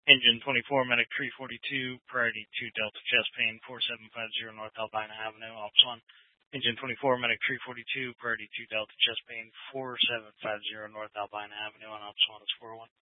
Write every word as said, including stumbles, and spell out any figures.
Engine twenty-four, Medic three forty-two, priority two Delta chest pain, four seven five zero North Albina Avenue, Ops one. Engine twenty-four, Medic three forty-two, priority two Delta chest pain, four seven five zero North Albina Avenue on Ops one is four one.